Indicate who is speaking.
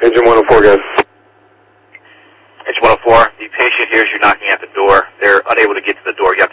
Speaker 1: Engine 104, guys.
Speaker 2: Engine 104, the patient hears you knocking at the door. They're unable to get to the door. You have